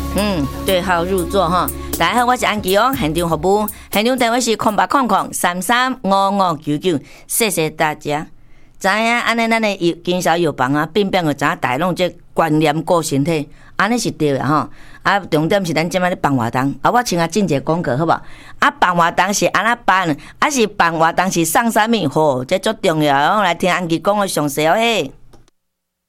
对号入座哈。大家好，我是安琪哦，现场服务，现场电话是0800335599，谢谢大家。知影安尼，咱的经销药房啊，变变个知影大拢这观念顾身体，安尼是对的吼。啊，重点是咱即摆咧办活动，啊，我请进一个广告好无？啊，办活动是安怎办？啊，是办活动是送啥物？吼，这足重要，我来听安琪讲个详细哦嘿。